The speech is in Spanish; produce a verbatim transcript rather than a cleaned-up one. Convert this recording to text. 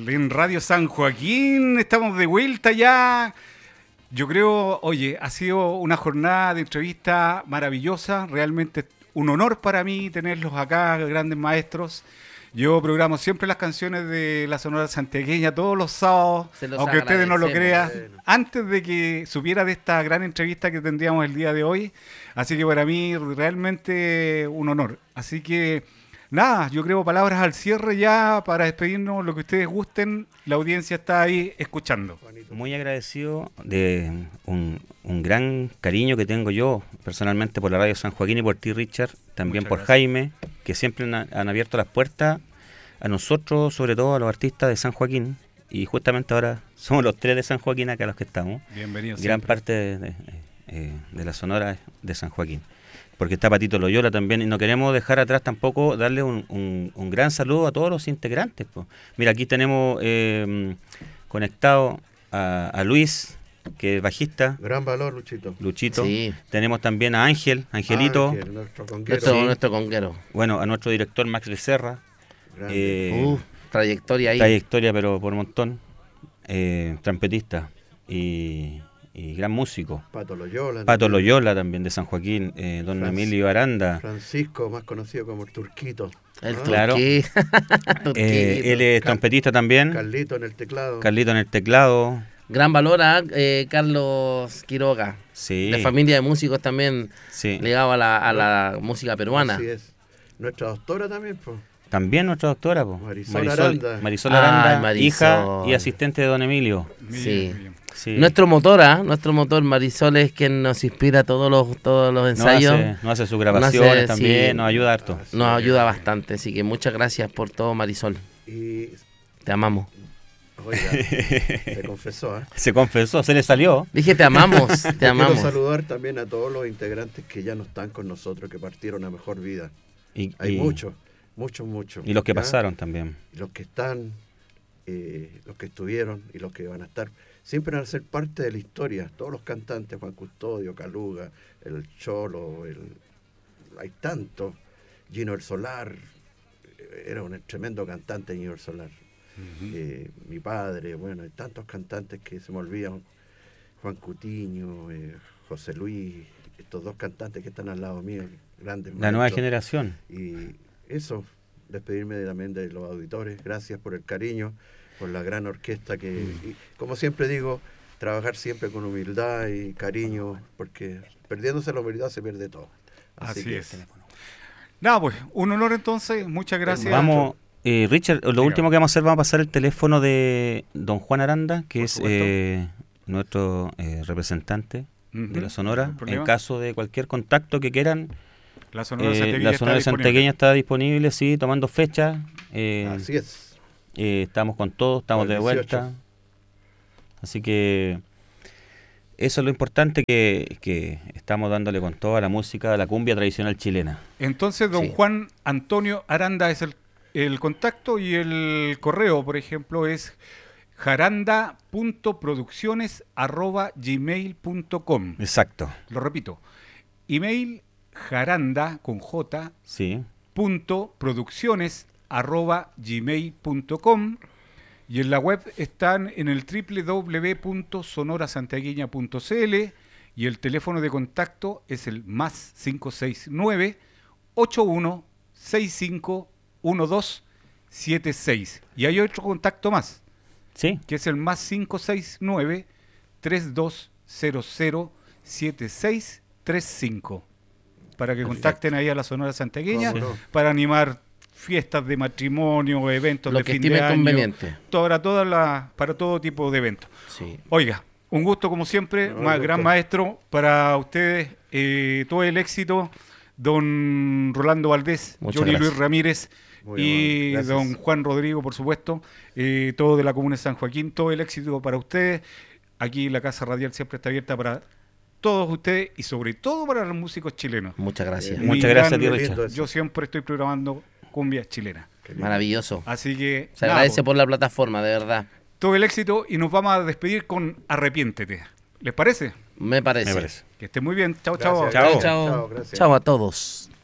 en Radio San Joaquín. Estamos de vuelta ya. Yo creo, oye, ha sido una jornada de entrevista maravillosa. Realmente un honor para mí tenerlos acá, grandes maestros. Yo programo siempre las canciones de la Sonora Santiagueña todos los sábados, aunque ustedes no lo crean, antes de que supiera de esta gran entrevista que tendríamos el día de hoy. Así que para mí realmente un honor. Así que nada, yo creo palabras al cierre ya para despedirnos, lo que ustedes gusten. La audiencia está ahí escuchando. Muy agradecido de un, un gran cariño que tengo yo personalmente por la Radio San Joaquín y por ti, Richard, también Muchas por gracias. Jaime, que siempre han, han abierto las puertas a nosotros, sobre todo a los artistas de San Joaquín, y justamente ahora somos los tres de San Joaquín acá los que estamos. Bienvenidos. Gran siempre. parte de, de, de, de la Sonora de San Joaquín, porque está Patito Loyola también, y no queremos dejar atrás tampoco darle un, un, un gran saludo a todos los integrantes, pues. Mira, aquí tenemos eh, conectado a, a Luis, que es bajista. Gran valor, Luchito. Luchito. Sí. Tenemos también a Ángel, Angelito. Ángel, nuestro conguero. Nuestro, Sí. nuestro conguero. Bueno, a nuestro director Max Becerra. Eh, Uh, trayectoria ahí. trayectoria, pero por un montón. Eh, trompetista y, y gran músico. Pato Loyola. Pato también. Loyola también de San Joaquín. Eh, don Francis- Emilio Aranda. Francisco, más conocido como el Turquito. El Ah, Claro. turquí. Eh, Turquito. él es Car- trompetista también. Carlito en el teclado. Carlito en el teclado. Gran valor a eh, Carlos Quiroga. Sí. De familia de músicos también, Sí. ligado a la, a la música peruana. Así es. Nuestra doctora también, pues. También nuestra doctora, po. Marisol Aranda. Marisol Ay, Aranda, Marisol. hija y asistente de don Emilio. Bien, Sí. bien. Sí. Nuestro motor, ¿ah? Nuestro motor Marisol es quien nos inspira todos los todos los no ensayos. hace, no hace sus grabaciones hace, también, sí. nos ayuda harto. Así Nos es. ayuda bastante, así que muchas gracias por todo, Marisol. Y, Te amamos. oiga, se confesó, ¿eh? Se confesó, se le salió. Dije te amamos, te Quiero amamos. saludar también a todos los integrantes que ya no están con nosotros, que partieron a mejor vida. Y, Hay y- muchos, muchos, muchos. Y los que ¿ya? pasaron también. Y los que están, eh, los que estuvieron y los que van a estar, siempre van a ser parte de la historia. Todos los cantantes, Juan Custodio, Caluga, el Cholo, el, hay tantos, Gino El Solar, eh, era un tremendo cantante Gino El Solar. Eh, mi padre, bueno, hay tantos cantantes que se me olvidan, Juan Cutiño, eh, José Luis, estos dos cantantes que están al lado mío, grandes La nueva maestros. generación. Y eso, despedirme también de los auditores, gracias por el cariño, por la gran orquesta que, y como siempre digo, trabajar siempre con humildad y cariño, porque perdiéndose la humildad se pierde todo. Así que, es. Nada, pues, un honor entonces. Muchas gracias. Vamos, eh, Richard, lo Diga. último que vamos a hacer, vamos a pasar el teléfono de don Juan Aranda, que Por es supuesto. eh, nuestro eh, representante Ujú, de la no Sonora. hay problema. En caso de cualquier contacto que quieran, La Sonora eh, Santiagueña la Sonora está disponible. Santiagueña está disponible, sí, tomando fecha. Eh, Así es. eh, estamos con todo, estamos Para de el vuelta. dieciocho. Así que eso es lo importante, que, que estamos dándole con toda la música a la cumbia tradicional chilena. Entonces, don Sí. Juan Antonio Aranda es el, el contacto, y el correo, por ejemplo, es jaranda punto producciones arroba gmail punto com. Exacto, Lo repito, email jaranda con j sí. punto producciones arroba gmail punto com, y en la web están en el doble u doble u doble u punto sonora santiagueña punto c l, y el teléfono de contacto es el más cinco seis nueve, ocho uno seis cinco uno dos siete seis, y hay otro contacto más, Sí, que es el más cinco seis nueve, tres dos cero cero siete seis tres cinco, para que contacten ahí a la Sonora Santiagueña, ¿Cómo no? para animar fiestas de matrimonio, eventos Lo de que fin de estimen año, conveniente. para, todas las- para todo tipo de eventos. Sí. Oiga, un gusto como siempre, No, ma- gusto. gran maestro, para ustedes, eh, todo el éxito, don Rolando Valdés, Muchas Johnny gracias. Luis Ramírez Muy y amable, gracias. don Juan Rodrigo, por supuesto, eh, todo de la Comuna de San Joaquín, todo el éxito para ustedes. Aquí la Casa Radial siempre está abierta para todos ustedes y sobre todo para los músicos chilenos. Muchas gracias. Eh, Mi muchas gracias a ti, gran- Richard. lindo eso. Yo siempre estoy programando cumbias chilenas. Qué lindo. Maravilloso. Así que Se nada, agradece po, por la plataforma, de verdad. todo el éxito, y nos vamos a despedir con Arrepiéntete. ¿Les parece? Me parece. Me parece. Que estén muy bien. Chao, Gracias, chao. Chao. gracias, Chao. chao, gracias. Chao a todos.